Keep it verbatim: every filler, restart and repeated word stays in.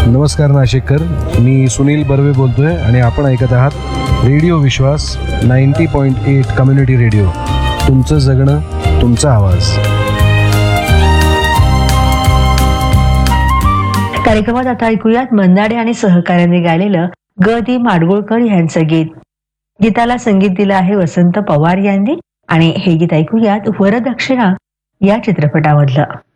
नमस्कार नाशिककर, मी सुनील बर्वे बोलतोय आणि आपण ऐकत आहात रेडिओ विश्वास ninety point eight community radio. तुमचं जगणं, तुमचा आवाज. कार्यक्रमात आता ऐकूयात मंदाडे आणि सहकार्याने गायलेलं ग दी माडगुळकर यांचं गीत. गीताला संगीत दिलं आहे वसंत पवार यांनी आणि हे गीत ऐकूयात वरदक्षिणा या चित्रपटामधलं.